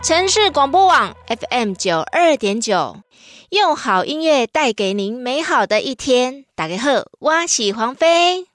城市广播网 FM92.9，用好音乐带给您美好的一天。大家好，我是黄飞。